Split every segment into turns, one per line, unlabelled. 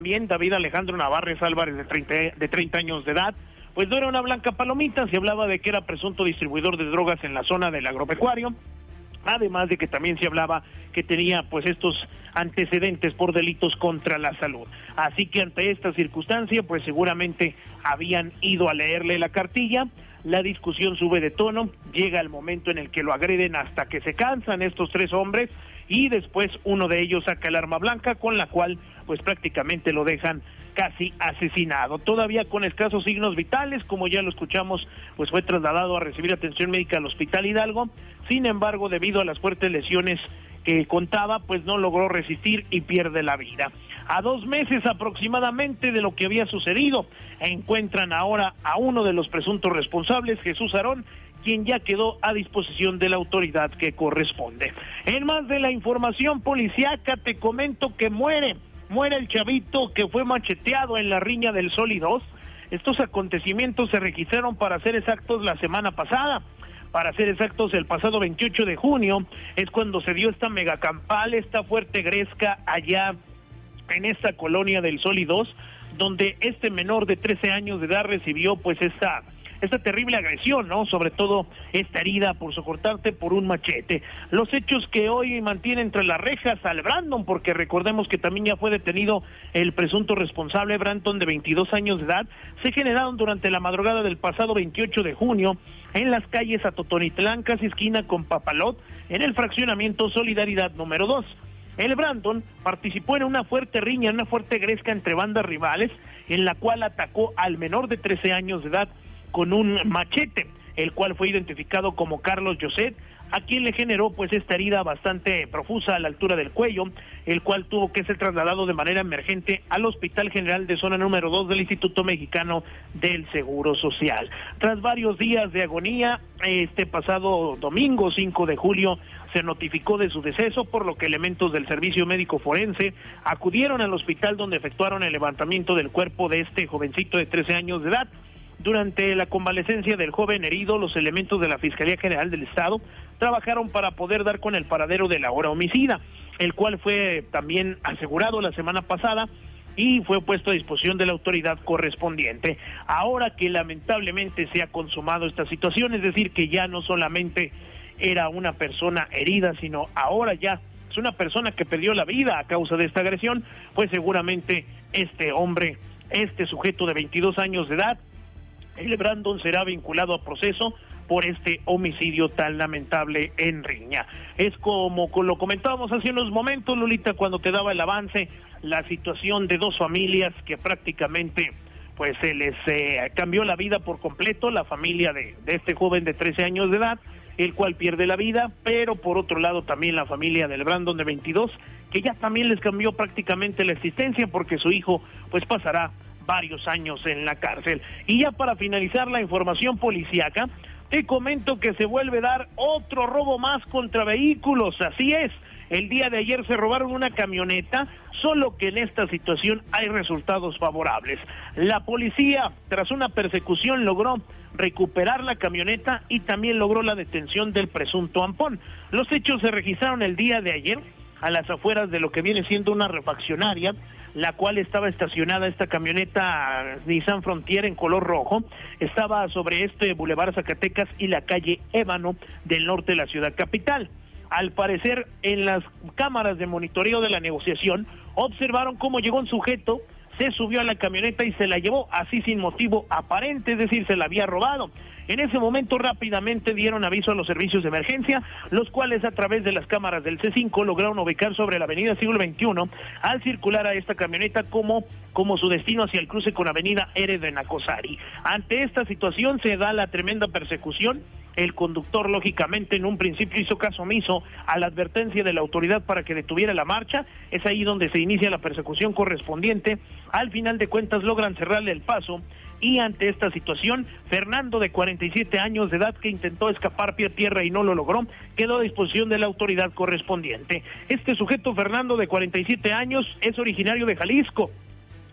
También David Alejandro Navarrez Álvarez, de 30 años de edad, pues no era una blanca palomita, se hablaba de que era presunto distribuidor de drogas en la zona del agropecuario, además de que también se hablaba que tenía pues estos antecedentes por delitos contra la salud. Así que ante esta circunstancia, pues seguramente habían ido a leerle la cartilla. La discusión sube de tono, llega el momento en el que lo agreden hasta que se cansan estos tres hombres y después uno de ellos saca el arma blanca con la cual pues prácticamente lo dejan casi asesinado. Todavía con escasos signos vitales, como ya lo escuchamos, pues fue trasladado a recibir atención médica al Hospital Hidalgo. Sin embargo, debido a las fuertes lesiones que contaba, pues no logró resistir y pierde la vida. A 2 meses aproximadamente de lo que había sucedido, encuentran ahora a uno de los presuntos responsables, Jesús Aarón, quien ya quedó a disposición de la autoridad que corresponde. En más de la información policiaca, te comento que muere el chavito que fue macheteado en la riña del Sol y 2. Estos acontecimientos se registraron, para ser exactos, la semana pasada. Para ser exactos, el pasado 28 de junio es cuando se dio esta megacampal, esta fuerte gresca allá en esta colonia del Sol y 2, donde este menor de 13 años de edad recibió pues esta terrible agresión, ¿no? Sobre todo esta herida por socortarte por un machete. Los hechos que hoy mantienen entre las rejas al Brandon, porque recordemos que también ya fue detenido el presunto responsable, Brandon, de 22 años de edad, se generaron durante la madrugada del pasado 28 de junio en las calles Atotonitlán, casi esquina con Papalot, en el fraccionamiento Solidaridad número 2. El Brandon participó en una fuerte riña, una fuerte gresca entre bandas rivales, en la cual atacó al menor de 13 años de edad con un machete, el cual fue identificado como Carlos José, a quien le generó pues esta herida bastante profusa a la altura del cuello, el cual tuvo que ser trasladado de manera emergente al Hospital General de Zona número 2 del Instituto Mexicano del Seguro Social. Tras varios días de agonía, este pasado domingo 5 de julio se notificó de su deceso, por lo que elementos del Servicio Médico Forense acudieron al hospital, donde efectuaron el levantamiento del cuerpo de este jovencito de 13 años de edad. Durante la convalecencia del joven herido, los elementos de la Fiscalía General del Estado trabajaron para poder dar con el paradero del ahora homicida, el cual fue también asegurado la semana pasada y fue puesto a disposición de la autoridad correspondiente. Ahora que lamentablemente se ha consumado esta situación, es decir, que ya no solamente era una persona herida, sino ahora ya es una persona que perdió la vida a causa de esta agresión, pues seguramente este hombre, este sujeto de 22 años de edad, el Brandon, será vinculado a proceso por este homicidio tan lamentable en riña. Es como lo comentábamos hace unos momentos, Lolita, cuando te daba el avance, la situación de dos familias que prácticamente pues se les cambió la vida por completo, la familia de este joven de 13 años de edad, el cual pierde la vida, pero por otro lado también la familia del Brandon de 22, que ya también les cambió prácticamente la existencia, porque su hijo pues pasará varios años en la cárcel. Y ya para finalizar la información policíaca, te comento que se vuelve a dar otro robo más contra vehículos. Así es, el día de ayer se robaron una camioneta, solo que en esta situación hay resultados favorables. La policía, tras una persecución, logró recuperar la camioneta y también logró la detención del presunto ampón. Los hechos se registraron el día de ayer a las afueras de lo que viene siendo una refaccionaria, la cual estaba estacionada esta camioneta Nissan Frontier en color rojo. Estaba sobre este Boulevard Zacatecas y la calle Ébano del norte de la ciudad capital. Al parecer, en las cámaras de monitoreo de la negociación, observaron cómo llegó un sujeto, se subió a la camioneta y se la llevó así sin motivo aparente, es decir, se la había robado. En ese momento rápidamente dieron aviso a los servicios de emergencia, los cuales a través de las cámaras del C5 lograron ubicar sobre la avenida Siglo XXI al circular a esta camioneta como su destino hacia el cruce con avenida Eres de Nacosari. Ante esta situación se da la tremenda persecución. El conductor, lógicamente, en un principio hizo caso omiso a la advertencia de la autoridad para que detuviera la marcha. Es ahí donde se inicia la persecución correspondiente. Al final de cuentas logran cerrarle el paso, y ante esta situación, Fernando, de 47 años de edad, que intentó escapar pie a tierra y no lo logró, quedó a disposición de la autoridad correspondiente. Este sujeto, Fernando, de 47 años, es originario de Jalisco.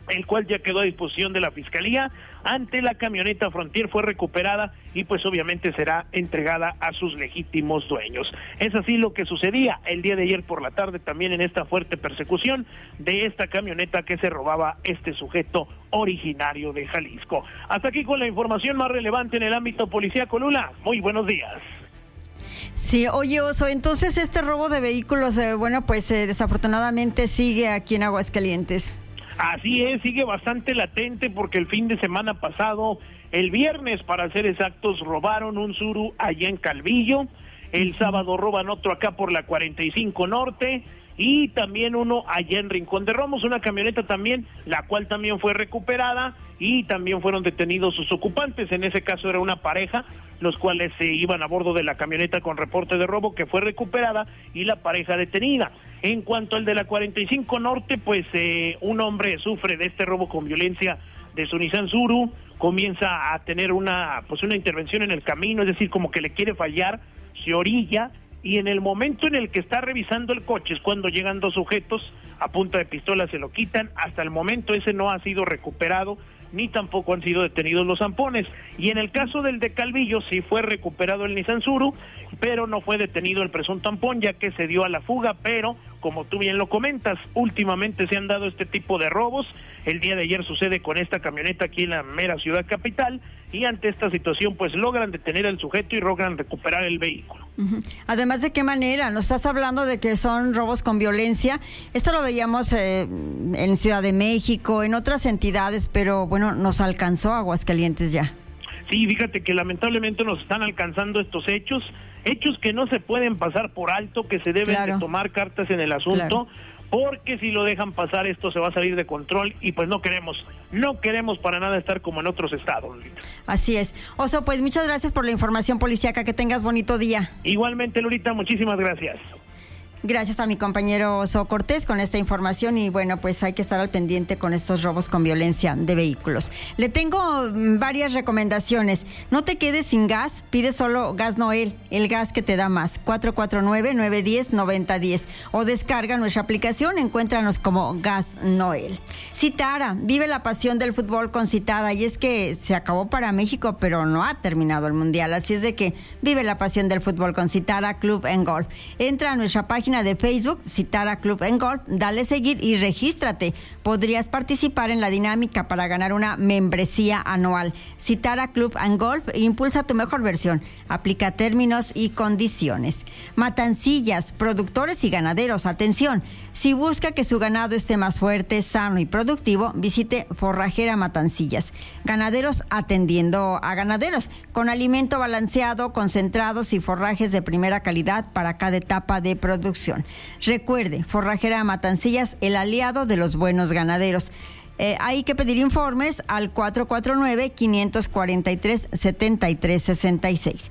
el cual ya quedó a disposición de la Fiscalía. Ante la camioneta Frontier fue recuperada y pues obviamente será entregada a sus legítimos dueños. Es así lo que sucedía el día de ayer por la tarde también en esta fuerte persecución de esta camioneta que se robaba este sujeto originario de Jalisco. Hasta aquí con la información más relevante en el ámbito policíaco. Lula, muy buenos días.
Sí, oye, Oso, entonces este robo de vehículos, desafortunadamente sigue aquí en Aguascalientes.
Así es, sigue bastante latente porque el fin de semana pasado, el viernes para ser exactos, robaron un Tsuru allá en Calvillo, el sábado roban otro acá por la 45 Norte y también uno allá en Rincón de Romos, una camioneta también, la cual también fue recuperada y también fueron detenidos sus ocupantes. En ese caso era una pareja, los cuales se iban a bordo de la camioneta con reporte de robo que fue recuperada y la pareja detenida. En cuanto al de la 45 Norte, pues un hombre sufre de este robo con violencia de su Nissan Tsuru, comienza a tener una intervención en el camino, es decir, como que le quiere fallar, se orilla, y en el momento en el que está revisando el coche es cuando llegan dos sujetos, a punta de pistola se lo quitan. Hasta el momento ese no ha sido recuperado, ni tampoco han sido detenidos los zampones. Y en el caso del de Calvillo sí fue recuperado el Nissan Tsuru, pero no fue detenido el presunto tampón, ya que se dio a la fuga. Pero como tú bien lo comentas, últimamente se han dado este tipo de robos. El día de ayer sucede con esta camioneta aquí en la mera ciudad capital, y ante esta situación pues logran detener al sujeto y logran recuperar el vehículo.
Uh-huh. Además, ¿de qué manera? Nos estás hablando de que son robos con violencia. Esto lo veíamos en Ciudad de México, en otras entidades, pero bueno, nos alcanzó Aguascalientes ya.
Sí, fíjate que lamentablemente nos están alcanzando estos hechos que no se pueden pasar por alto, que se deben de tomar cartas en el asunto, porque si lo dejan pasar esto se va a salir de control y pues no queremos para nada estar como en otros estados, Lolita.
Así es. Oso, pues muchas gracias por la información policíaca, que tengas bonito día.
Igualmente, Lolita, muchísimas gracias.
Gracias a mi compañero Oso Cortés con esta información, y bueno, pues hay que estar al pendiente con estos robos con violencia de vehículos. Le tengo varias recomendaciones. No te quedes sin gas, pide solo Gas Noel, el gas que te da más. 449-910-9010 o descarga nuestra aplicación, encuéntranos como Gas Noel. Citara, vive la pasión del fútbol con Citara, y es que se acabó para México, pero no ha terminado el mundial, así es de que vive la pasión del fútbol con Citara Club en Golf. Entra a nuestra página de Facebook, Citara Club en Golf, dale seguir y regístrate. Podrías participar en la dinámica para ganar una membresía anual. Citara Club en Golf, impulsa tu mejor versión. Aplica términos y condiciones. Matancillas, productores y ganaderos, atención. Si busca que su ganado esté más fuerte, sano y productivo, visite Forrajera Matancillas. Ganaderos atendiendo a ganaderos, con alimento balanceado, concentrados y forrajes de primera calidad para cada etapa de producción. Recuerde, Forrajera Matancillas, el aliado de los buenos ganaderos. Hay que pedir informes al 449-543-7366.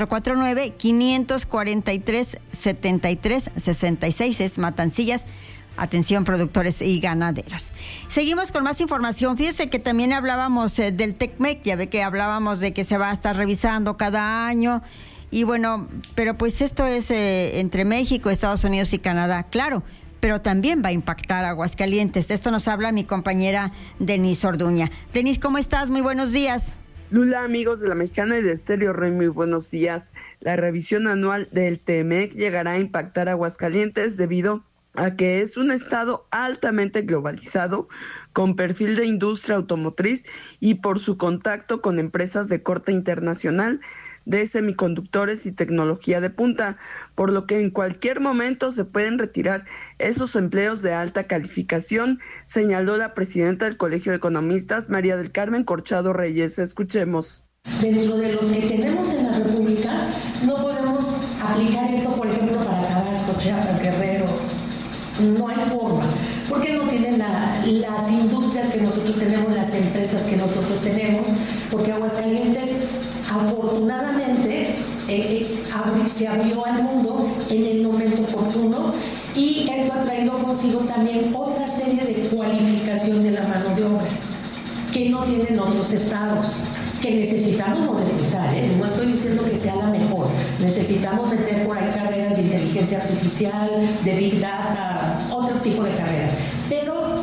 449-543-7366 es Matancillas. Atención, productores y ganaderos. Seguimos con más información. Fíjese que también hablábamos del TECMEC, ya ve que hablábamos de que se va a estar revisando cada año. Y bueno, pero pues esto es entre México, Estados Unidos y Canadá, claro, pero también va a impactar a Aguascalientes. De esto nos habla mi compañera Denise Orduña. Denise, ¿cómo estás? Muy buenos días.
Lula, amigos de La Mexicana y de Estéreo Rey, muy buenos días. La revisión anual del TEMEC llegará a impactar a Aguascalientes debido a que es un estado altamente globalizado, con perfil de industria automotriz y por su contacto con empresas de corte internacional de semiconductores y tecnología de punta, por lo que en cualquier momento se pueden retirar esos empleos de alta calificación, señaló la presidenta del Colegio de Economistas, María del Carmen Corchado Reyes. Escuchemos.
Dentro de los que tenemos en la República, no podemos aplicar esto, por ejemplo, para Tabasco, Chiapas, Guerrero. No hay forma, porque no tienen las industrias que nosotros tenemos, las empresas que nosotros tenemos, porque Aguascalientes afortunadamente se abrió al mundo en el momento oportuno, y esto ha traído consigo también otra serie de cualificación de la mano de obra que no tienen otros estados, que necesitamos modernizar, no estoy diciendo que sea la mejor, necesitamos meter por ahí carreras de inteligencia artificial, de Big Data, otro tipo de carreras, pero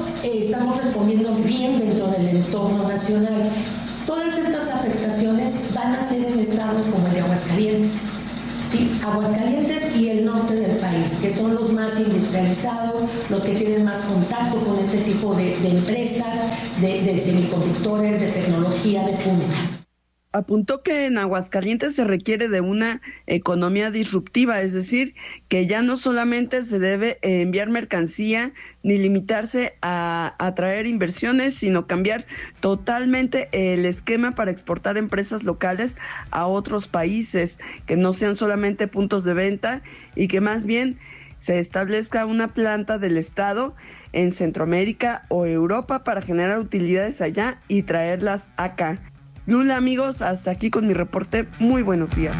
estamos respondiendo bien dentro del entorno nacional. Todas estas afectaciones van a ser en estados como el de Aguascalientes. Sí, Aguascalientes y el norte del país, que son los más industrializados, los que tienen más contacto con este tipo de empresas, de semiconductores, de tecnología de punta.
Apuntó que en Aguascalientes se requiere de una economía disruptiva, es decir, que ya no solamente se debe enviar mercancía ni limitarse a atraer inversiones, sino cambiar totalmente el esquema para exportar empresas locales a otros países, que no sean solamente puntos de venta y que más bien se establezca una planta del Estado en Centroamérica o Europa para generar utilidades allá y traerlas acá. Lula, amigos, hasta aquí con mi reporte. Muy buenos días.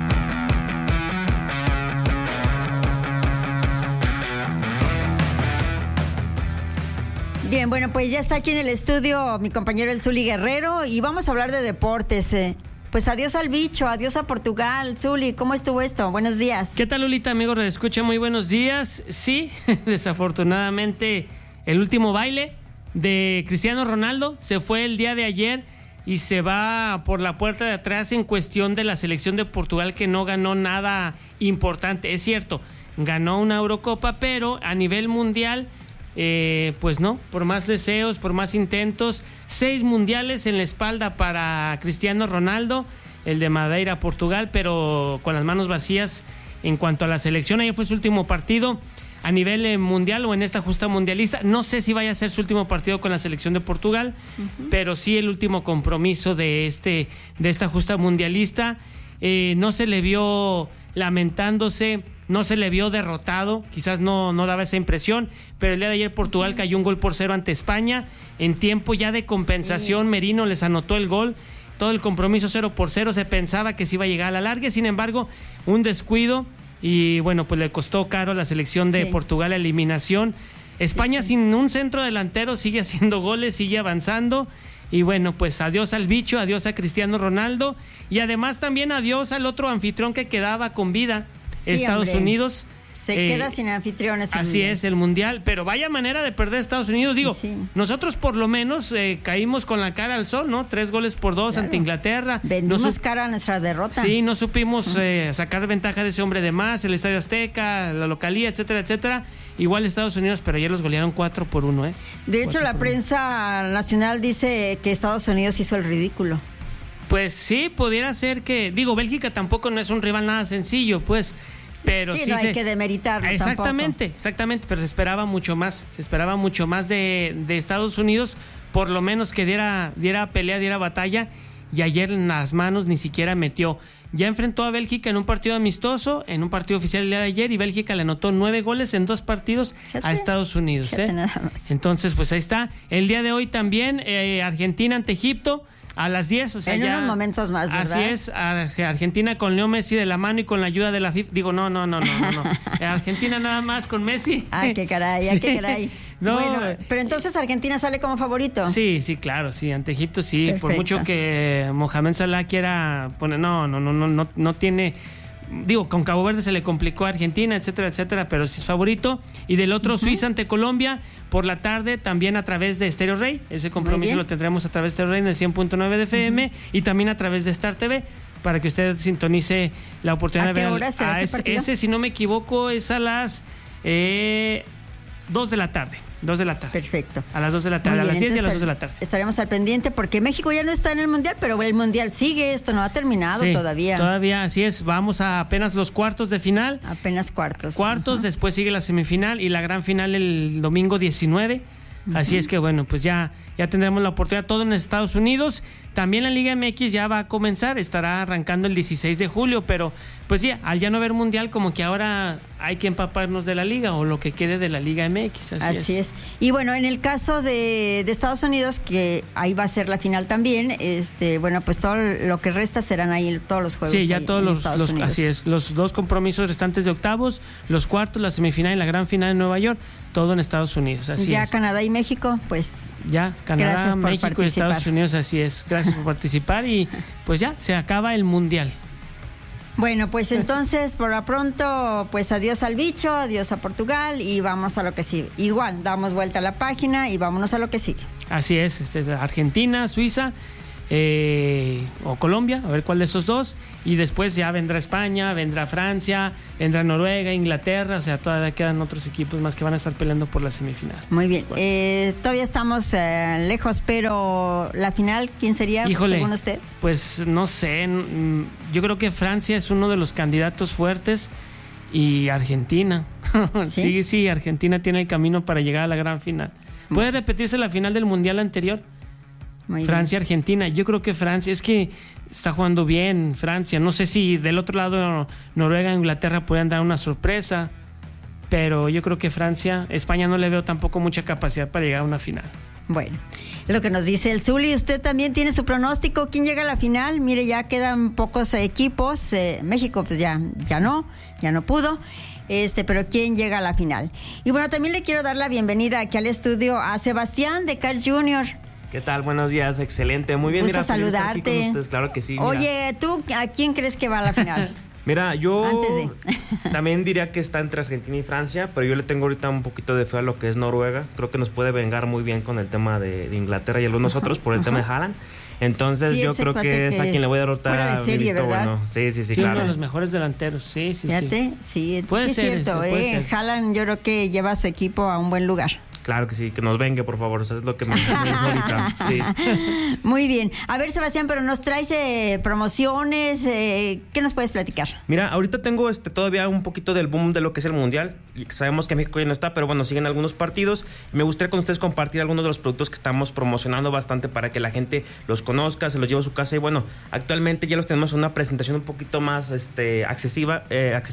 Bien, bueno, pues ya está aquí en el estudio mi compañero el Zuli Guerrero y vamos a hablar de deportes. Pues adiós al bicho, adiós a Portugal. Zuli, ¿cómo estuvo esto? Buenos días.
¿Qué tal, Lulita, amigos? Escucha, muy buenos días. Sí, desafortunadamente el último baile de Cristiano Ronaldo se fue el día de ayer y se va por la puerta de atrás en cuestión de la selección de Portugal, que no ganó nada importante. Es cierto, ganó una Eurocopa, pero a nivel mundial, pues no, por más deseos, por más intentos, 6 mundiales en la espalda para Cristiano Ronaldo, el de Madeira, Portugal, pero con las manos vacías en cuanto a la selección. Ayer fue su último partido a nivel mundial o en esta justa mundialista. No sé si vaya a ser su último partido con la selección de Portugal, pero sí el último compromiso de esta justa mundialista. No se le vio lamentándose, no se le vio derrotado, quizás no daba esa impresión, pero el día de ayer Portugal cayó 1-0 ante España. En tiempo ya de compensación, Merino les anotó el gol. Todo el compromiso 0-0, se pensaba que se iba a llegar a la larga, sin embargo, un descuido. Y bueno, pues le costó caro a la selección de Portugal la eliminación. España sin un centro delantero sigue haciendo goles, sigue avanzando. Y bueno, pues adiós al bicho, adiós a Cristiano Ronaldo. Y además también adiós al otro anfitrión que quedaba con vida, Estados Unidos.
Se queda sin anfitriones.
Así es, el Mundial. Pero vaya manera de perder Estados Unidos. Digo, nosotros por lo menos caímos con la cara al sol, ¿no? 3-2 ante Inglaterra.
Vendimos cara a nuestra derrota.
Sí, no supimos sacar ventaja de ese hombre de más, el Estadio Azteca, la localía, etcétera, etcétera. Igual Estados Unidos, pero ayer los golearon 4-1,
De hecho, la prensa nacional dice que Estados Unidos hizo el ridículo.
Pues sí, pudiera ser que... Digo, Bélgica tampoco no es un rival nada sencillo, pues... Pero
sí, no hay que demeritarlo.
Exactamente, pero se esperaba mucho más de Estados Unidos, por lo menos que diera pelea, diera batalla, y ayer en las manos ni siquiera metió. Ya enfrentó a Bélgica en un partido amistoso, en un partido oficial el día de ayer, y Bélgica le anotó 9 goles en 2 partidos a Estados Unidos.
Nada más.
Entonces, pues ahí está. El día de hoy también, Argentina ante Egipto. A las 10, o sea,
en
ya,
unos momentos más, ¿verdad?
Así es, Argentina con Leo Messi de la mano y con la ayuda de la FIFA. Digo, no. Argentina nada más con Messi.
Ay, qué caray.
No,
bueno, pero entonces Argentina sale como favorito.
Sí, claro, sí, ante Egipto sí.
Perfecto.
Por mucho que Mohamed Salah quiera poner, no tiene... Digo, con Cabo Verde se le complicó a Argentina, etcétera, pero sí es favorito. Y del otro, Suiza ante Colombia, por la tarde, también a través de Stereo Rey. Ese compromiso lo tendremos a través de Stereo Rey en el 100.9 de FM y también a través de Star TV, para que usted sintonice la oportunidad de ver.
¿A qué hora será ese partido?
Ese, si no me equivoco, es a las 2 de la tarde. 2 de la tarde.
Perfecto.
A las 2 de la tarde, a las 10 y a las 2 de la tarde.
Estaremos al pendiente porque México ya no está en el Mundial, pero el Mundial sigue, esto no ha terminado todavía.
Todavía, así es, vamos a apenas los cuartos de final.
Apenas cuartos.
Después sigue la semifinal y la gran final el domingo 19. Así es que bueno, pues ya tendremos la oportunidad, todo en Estados Unidos. También la Liga MX ya va a comenzar, estará arrancando el 16 de julio, pero pues ya, al ya no haber mundial, como que ahora hay que empaparnos de la liga o lo que quede de la Liga MX.
Así es. Y bueno, en el caso de Estados Unidos, que ahí va a ser la final también, bueno, pues todo lo que resta serán ahí todos los juegos.
Sí, ya todos los así es, los 2 compromisos restantes de octavos, los cuartos, la semifinal y la gran final en Nueva York, todo en Estados Unidos. Así
ya
es.
Canadá y México, pues.
Ya, Canadá, México y Estados Unidos, así es. Gracias por participar y pues ya, se acaba el Mundial.
Bueno, pues entonces, por lo pronto, pues adiós al bicho, adiós a Portugal y vamos a lo que sigue. Igual, damos vuelta a la página y vámonos a lo que sigue.
Así es, Argentina, Suiza o Colombia, a ver cuál de esos dos. Y después ya vendrá España, vendrá Francia, vendrá Noruega, Inglaterra, o sea, todavía quedan otros equipos más que van a estar peleando por la semifinal.
Muy bien, todavía estamos lejos, pero la final, ¿quién sería, según usted?
Pues no sé, yo creo que Francia es uno de los candidatos fuertes y Argentina. Sí, Argentina tiene el camino para llegar a la gran final. ¿Puede repetirse la final del Mundial anterior? Francia-Argentina. Yo creo que Francia, es que está jugando bien Francia. No sé si del otro lado Noruega e Inglaterra pueden dar una sorpresa, pero yo creo que Francia, España no le veo tampoco mucha capacidad para llegar a una final.
Bueno, es lo que nos dice el Zuli. Usted también tiene su pronóstico. ¿Quién llega a la final? Mire, ya quedan pocos equipos. México pues ya no pudo. Pero ¿quién llega a la final? Y bueno, también le quiero dar la bienvenida aquí al estudio a Sebastián de Carl Jr.
¿Qué tal? Buenos días, excelente. Muy bien,
gusta saludarte.
Estar aquí con ustedes, claro que sí. Mira.
Oye, ¿tú a quién crees que va a la final?
Mira, yo también diría que está entre Argentina y Francia, pero yo le tengo ahorita un poquito de fe a lo que es Noruega. Creo que nos puede vengar muy bien con el tema de Inglaterra y algunos otros por el tema de Haaland. Entonces yo creo que es a quien le voy a derrotar
mi visto bueno.
Sí, claro.
Uno de los mejores delanteros, sí.
Fíjate, sí,
puede ser,
es cierto, Haaland yo creo que lleva a su equipo a un buen lugar.
Claro que sí, que nos venga, por favor. Eso es lo que me dijo ahorita. Sí.
Muy bien. A ver, Sebastián, pero nos traes promociones. ¿Qué nos puedes platicar?
Mira, ahorita tengo todavía un poquito del boom de lo que es el Mundial. Sabemos que México ya no está, pero bueno, siguen algunos partidos. Me gustaría con ustedes compartir algunos de los productos que estamos promocionando bastante para que la gente los conozca, se los lleve a su casa. Y bueno, actualmente ya los tenemos en una presentación un poquito más accesible,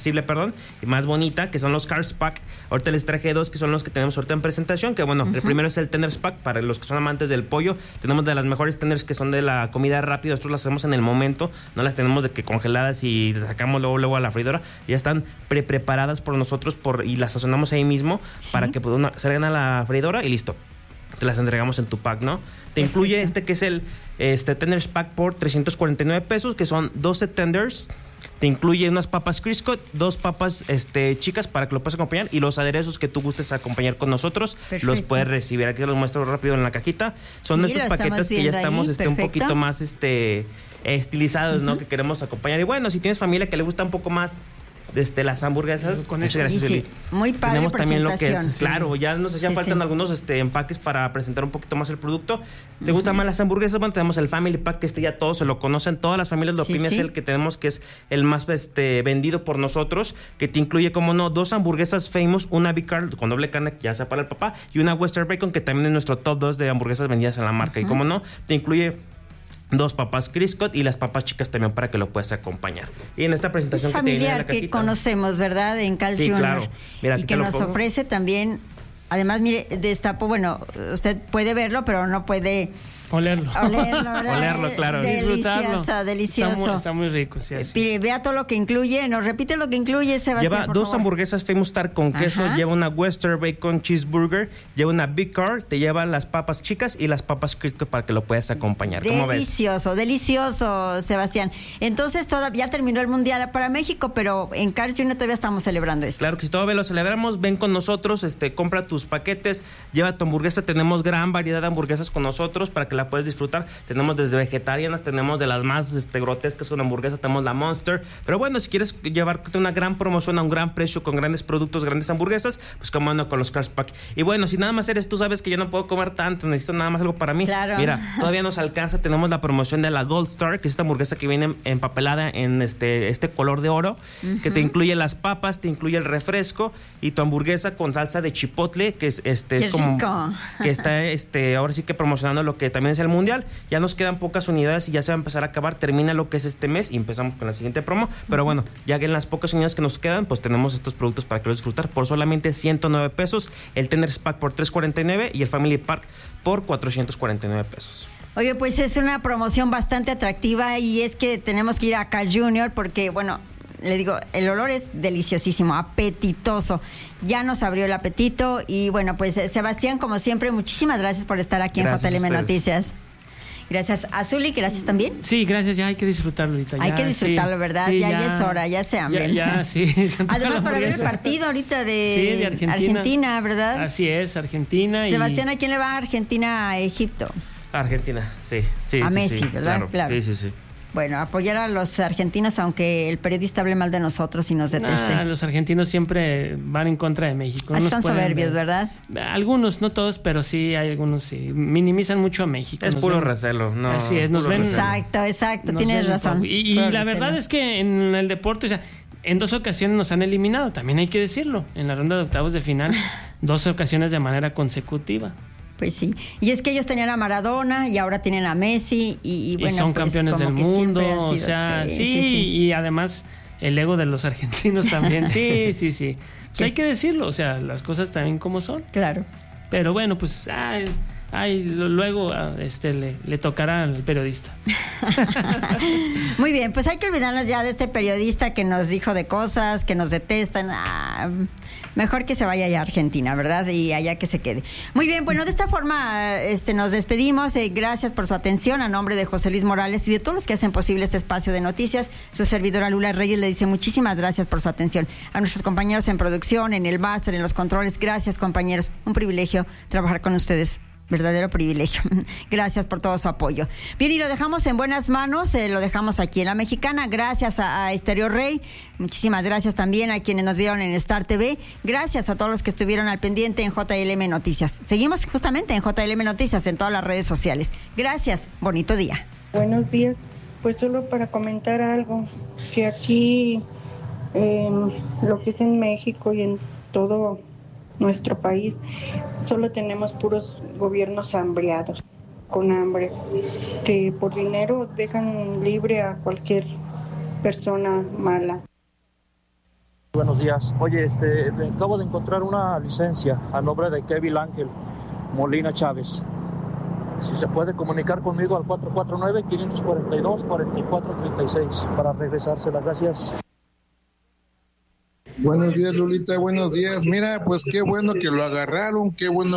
y más bonita, que son los Cars Pack. Ahorita les traje dos, que son los que tenemos ahorita en presentación. Que bueno, el primero es el Tenders Pack para los que son amantes del pollo. Tenemos de las mejores tenders que son de la comida rápida. Nosotros las hacemos en el momento, no las tenemos de que congeladas y las sacamos luego a la freidora. Ya están preparadas por nosotros y las sazonamos ahí mismo para que salgan a la freidora y listo. Te las entregamos en tu pack, ¿no? Te incluye que es el Tenders Pack por 349 pesos, que son 12 tenders. Te incluye unas papas Crisco, 2 papas chicas para que lo puedas acompañar y los aderezos que tú gustes acompañar con nosotros. Perfecto. Los puedes recibir. Aquí los muestro rápido en la cajita. Son estos paquetes que ya estamos un poquito más estilizados, ¿no? Que queremos acompañar. Y bueno, si tienes familia que le gusta un poco más las hamburguesas, muchas gracias, Eli.
Muy padre.
Tenemos también lo que es,
sí.
claro, ya nos hacían falta algunos empaques para presentar un poquito más el producto. ¿Te gustan más las hamburguesas? Bueno, tenemos el Family Pack, que ya todos se lo conocen, todas las familias lo piden, es el que tenemos, que es el más vendido por nosotros, que te incluye, como no, 2 hamburguesas Famous, una Big Carl con doble carne, ya sea para el papá, y una Western Bacon, que también es nuestro top 2 de hamburguesas vendidas en la marca. Y como no, te incluye 2 papas Crisco y las papas chicas también para que lo puedas acompañar. Y en esta presentación
que tiene en la cajita, que conocemos, ¿verdad? En Carl Jr.
Claro. Mira,
y que nos ofrece también, además, mire, destapo, bueno, usted puede verlo, pero no puede
olerlo,
olerlo, claro.
Delicioso.
Está muy rico, sí, así.
Vea todo lo que incluye. Nos repite lo que incluye, Sebastián.
Lleva 2 hamburguesas Famous Star con queso, lleva una Western Bacon Cheeseburger, lleva una Big Carl, te lleva las papas chicas y las papas Crisco para que lo puedas acompañar. ¿Cómo ves?
Delicioso, Sebastián. Entonces, todavía terminó el Mundial para México, pero en Carl Jr. todavía estamos celebrando esto.
Claro que si todavía lo celebramos, ven con nosotros, compra tus paquetes, lleva tu hamburguesa. Tenemos gran variedad de hamburguesas con nosotros para que la puedes disfrutar. Tenemos desde vegetarianas, tenemos de las más grotescas con hamburguesas, tenemos la Monster. Pero bueno, si quieres llevarte una gran promoción a un gran precio con grandes productos, grandes hamburguesas, pues como no, con los Cars Pack. Y bueno, si nada más eres tú, sabes que yo no puedo comer tanto, necesito nada más algo para mí.
Claro.
Mira, todavía nos alcanza, tenemos la promoción de la Gold Star, que es esta hamburguesa que viene empapelada en este color de oro, que te incluye las papas, te incluye el refresco y tu hamburguesa con salsa de chipotle, que es como
rico.
Que está ahora sí que promocionando lo que también es el Mundial. Ya nos quedan pocas unidades y ya se va a empezar a acabar. Termina lo que es este mes y empezamos con la siguiente promo. Pero bueno, ya que en las pocas unidades que nos quedan, pues tenemos estos productos para que los disfrutar por solamente 109 pesos. El Tenders Pack por 349 y el Family Pack por 449 pesos.
Oye, pues es una promoción bastante atractiva y es que tenemos que ir a Carl Jr. porque, bueno, le digo, el olor es deliciosísimo, apetitoso. Ya nos abrió el apetito y bueno, pues Sebastián, como siempre, muchísimas gracias por estar aquí en JLM Noticias. Gracias, Azuli, gracias también.
Sí, gracias, ya hay que disfrutarlo ahorita.
Hay que disfrutarlo, ¿verdad?
Sí,
ya es hora, ya se hambre.
Ya, sí.
Además, para ver el partido ahorita de Argentina, ¿verdad?
Así es, Argentina.
Sebastián, ¿a quién le va a Argentina a Egipto?
Argentina, sí.
A Messi, ¿verdad?
Claro. Sí.
Bueno, apoyar a los argentinos, aunque el periodista hable mal de nosotros y nos deteste.
Los argentinos siempre van en contra de México.
Están soberbios, ¿verdad?
Algunos, no todos, pero sí hay algunos, sí. Minimizan mucho a México.
Es puro recelo, ¿no?
Así es, nos ven.
Exacto, tienes razón.
Y la verdad es que en el deporte, o sea, en 2 ocasiones nos han eliminado, también hay que decirlo. En la ronda de octavos de final, 2 ocasiones de manera consecutiva.
Pues sí, y es que ellos tenían a Maradona y ahora tienen a Messi y bueno,
y son
pues,
campeones del mundo,
sido,
o sea, sí, y además el ego de los argentinos también, sí. Pues hay que decirlo, o sea, las cosas también como son.
Claro.
Pero bueno, pues luego le tocará al periodista.
Muy bien, pues hay que olvidarnos ya de este periodista que nos dijo de cosas, que nos detestan. Mejor que se vaya ya a Argentina, ¿verdad? Y allá que se quede. Muy bien, bueno, de esta forma nos despedimos. Gracias por su atención. A nombre de José Luis Morales y de todos los que hacen posible este espacio de noticias, su servidora Lula Reyes le dice muchísimas gracias por su atención. A nuestros compañeros en producción, en el máster, en los controles, gracias, compañeros. Un privilegio trabajar con ustedes. Verdadero privilegio. Gracias por todo su apoyo. Bien, y lo dejamos en buenas manos, lo dejamos aquí en La Mexicana. Gracias a Estéreo Rey. Muchísimas gracias también a quienes nos vieron en Star TV. Gracias a todos los que estuvieron al pendiente en JLM Noticias. Seguimos justamente en JLM Noticias en todas las redes sociales. Gracias. Bonito día.
Buenos días. Pues solo para comentar algo, que aquí, lo que es en México y en todo nuestro país, solo tenemos puros gobiernos hambriados, con hambre, que por dinero dejan libre a cualquier persona mala.
Buenos días. Oye, acabo de encontrar una licencia a nombre de Kevin Ángel Molina Chávez. Si se puede comunicar conmigo al 449-542-4436 para regresársela. Gracias.
Buenos días, Lulita, buenos días. Mira, pues qué bueno que lo agarraron.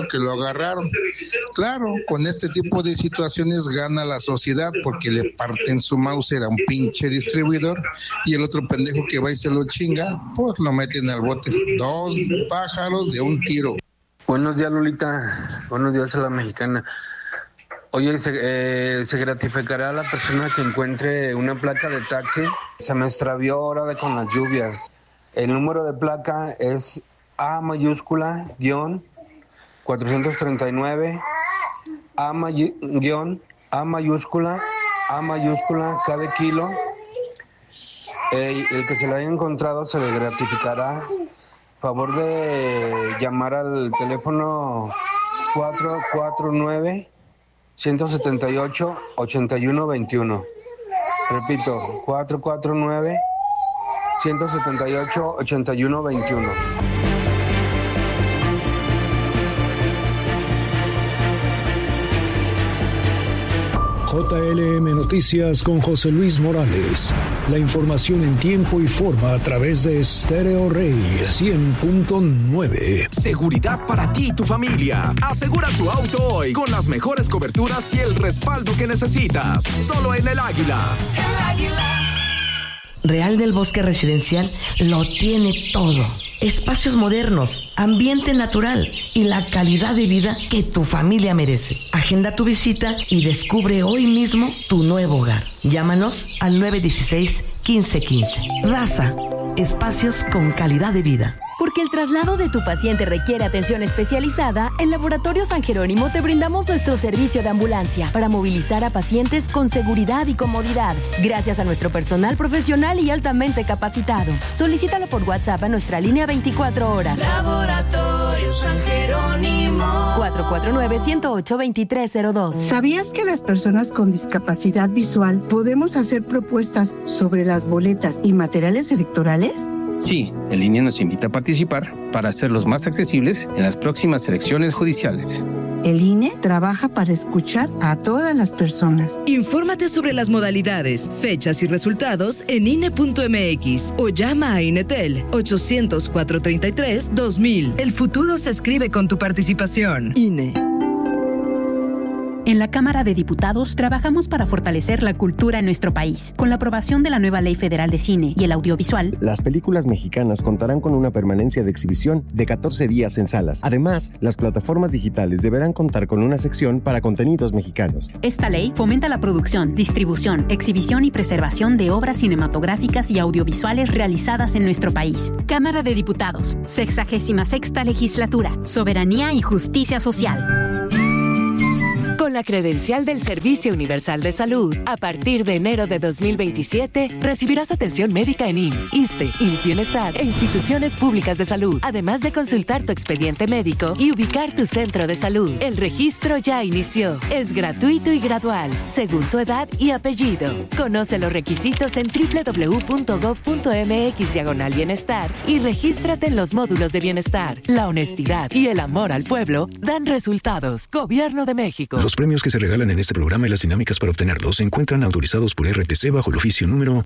Claro, con este tipo de situaciones gana la sociedad porque le parten su Mauser a un pinche distribuidor y el otro pendejo que va y se lo chinga, pues lo meten al bote. 2 pájaros de un tiro.
Buenos días, Lulita. Buenos días a La Mexicana. Oye, se gratificará a la persona que encuentre una placa de taxi. Se me extravió ahora con las lluvias. El número de placa es A mayúscula guión 439 A mayúscula K de kilo. El que se le haya encontrado se le gratificará. Favor de llamar al teléfono 449-178-8121. Repito, 449-178-8121.
JLM Noticias con José Luis Morales. La información en tiempo y forma a través de Estéreo Rey 100.9.
Seguridad para ti y tu familia. Asegura tu auto hoy con las mejores coberturas y el respaldo que necesitas. Solo en El Águila. El Águila.
Real del Bosque Residencial lo tiene todo. Espacios modernos, ambiente natural y la calidad de vida que tu familia merece. Agenda tu visita y descubre hoy mismo tu nuevo hogar. Llámanos al 916-1515. Raza, espacios con calidad de vida.
Porque el traslado de tu paciente requiere atención especializada, en Laboratorio San Jerónimo te brindamos nuestro servicio de ambulancia para movilizar a pacientes con seguridad y comodidad, gracias a nuestro personal profesional y altamente capacitado. Solicítalo por WhatsApp a nuestra línea 24 horas.
Laboratorio San Jerónimo.
449-108-2302.
¿Sabías que las personas con discapacidad visual podemos hacer propuestas sobre las boletas y materiales electorales?
Sí, el INE nos invita a participar para hacerlos más accesibles en las próximas elecciones judiciales.
El INE trabaja para escuchar a todas las personas.
Infórmate sobre las modalidades, fechas y resultados en INE.mx o llama a INETEL 800-433-2000. El futuro se escribe con tu participación. INE.
En la Cámara de Diputados trabajamos para fortalecer la cultura en nuestro país. Con la aprobación de la nueva Ley Federal de Cine y el Audiovisual,
las películas mexicanas contarán con una permanencia de exhibición de 14 días en salas. Además, las plataformas digitales deberán contar con una sección para contenidos mexicanos.
Esta ley fomenta la producción, distribución, exhibición y preservación de obras cinematográficas y audiovisuales realizadas en nuestro país. Cámara de Diputados, 66ª Legislatura, Soberanía y Justicia Social.
Con la credencial del Servicio Universal de Salud, a partir de enero de 2027, recibirás atención médica en IMSS, ISSSTE, IMSS Bienestar e instituciones públicas de salud, además de consultar tu expediente médico y ubicar tu centro de salud. El registro ya inició. Es gratuito y gradual, según tu edad y apellido. Conoce los requisitos en www.gov.mx/bienestar y regístrate en los módulos de bienestar. La honestidad y el amor al pueblo dan resultados. Gobierno de México.
Los premios que se regalan en este programa y las dinámicas para obtenerlos se encuentran autorizados por RTC bajo el oficio número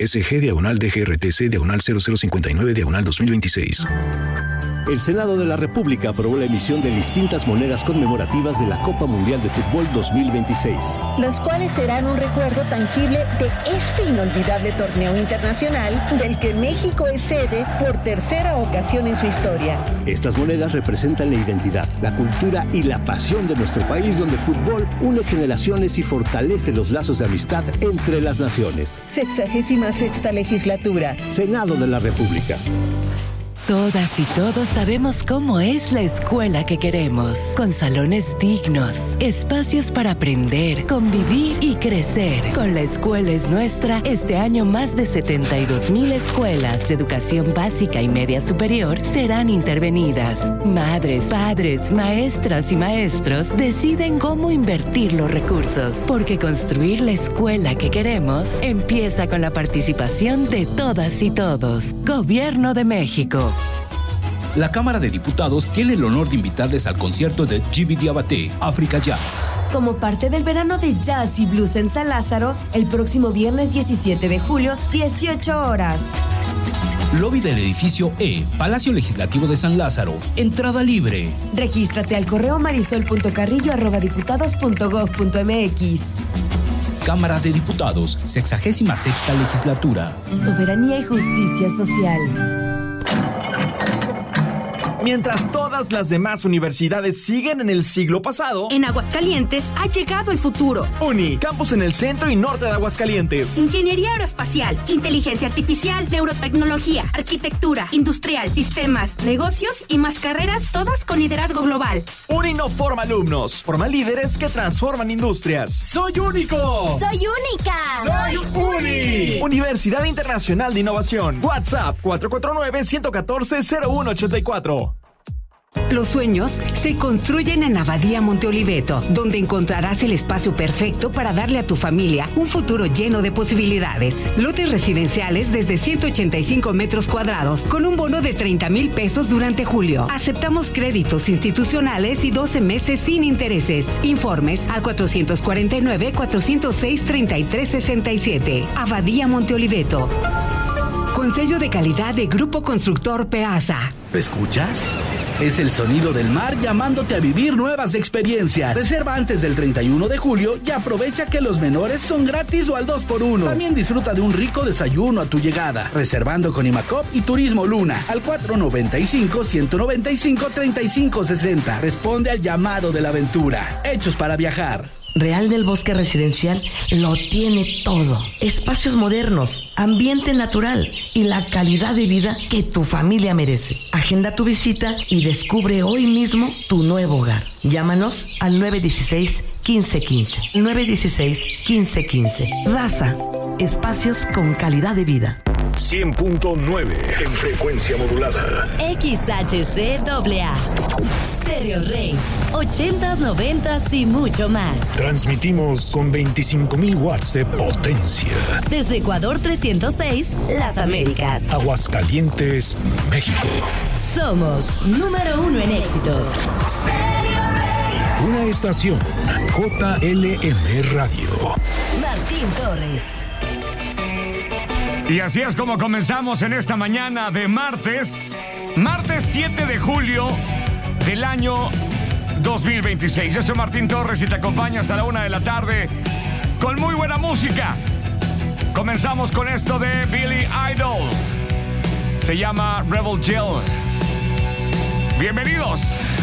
SG/DGRTC/0059/2026.
El Senado de la República aprobó la emisión de distintas monedas conmemorativas de la Copa Mundial de Fútbol 2026,
las cuales serán un recuerdo tangible de este inolvidable torneo internacional del que México es sede por tercera ocasión en su historia.
Estas monedas representan la identidad, la cultura y la pasión de nuestro país, donde el fútbol une generaciones y fortalece los lazos de amistad entre las naciones.
66ª Legislatura.
Senado de la República.
Todas y todos sabemos cómo es la escuela que queremos, con salones dignos, espacios para aprender, convivir y crecer. Con La Escuela es Nuestra, este año más de 72,000 escuelas de educación básica y media superior serán intervenidas. Madres, padres, maestras y maestros deciden cómo invertir los recursos, porque construir la escuela que queremos empieza con la participación de todas y todos. Gobierno de México.
La Cámara de Diputados tiene el honor de invitarles al concierto de Djiby Diabaté, África Jazz.
Como parte del verano de jazz y blues en San Lázaro, el próximo viernes 17 de julio, 18 horas.
Lobby del edificio E, Palacio Legislativo de San Lázaro. Entrada libre.
Regístrate al correo marisol.carrillo@diputados.gov.mx.
Cámara de Diputados, 66ª Legislatura.
Soberanía y Justicia Social.
Mientras todas las demás universidades siguen en el siglo pasado,
en Aguascalientes ha llegado el futuro.
UNI, campus en el centro y norte de Aguascalientes.
Ingeniería aeroespacial, inteligencia artificial, neurotecnología, arquitectura, industrial, sistemas, negocios y más carreras, todas con liderazgo global.
UNI no forma alumnos, forma líderes que transforman industrias.
¡Soy único!
¡Soy única!
¡Soy UNI!
Universidad Internacional de Innovación. WhatsApp 449-114-0184.
Los sueños se construyen en Abadía Monte Oliveto, donde encontrarás el espacio perfecto para darle a tu familia un futuro lleno de posibilidades. Lotes residenciales desde 185 metros cuadrados con un bono de 30,000 pesos durante julio. Aceptamos créditos institucionales y 12 meses sin intereses. Informes al 449-406-3367. Abadía Monte Oliveto. Con sello de calidad de Grupo Constructor Peasa.
¿Escuchas? Es el sonido del mar llamándote a vivir nuevas experiencias. Reserva antes del 31 de julio y aprovecha que los menores son gratis o al 2x1. También disfruta de un rico desayuno a tu llegada. Reservando con Imacop y Turismo Luna al 495-195-3560. Responde al llamado de la aventura. Hechos para viajar.
Real del Bosque Residencial lo tiene todo. Espacios modernos, ambiente natural y la calidad de vida que tu familia merece. Agenda tu visita y descubre hoy mismo tu nuevo hogar. Llámanos al 916-1515. 916-1515. Raza, espacios con calidad de vida.
100.9 en frecuencia modulada.
XHCAA. Stereo Rey. 80s, 90s y mucho más.
Transmitimos con 25,000 watts de potencia.
Desde Ecuador 306, Las Américas.
Aguascalientes, México.
Somos número 1 en éxitos.
Stereo Rey. Una estación JLM Radio.
Martín Torres.
Y así es como comenzamos en esta mañana de martes 7 de julio del año 2026. Yo soy Martín Torres y te acompaño hasta la 1 de la tarde con muy buena música. Comenzamos con esto de Billy Idol. Se llama Rebel Jill. Bienvenidos.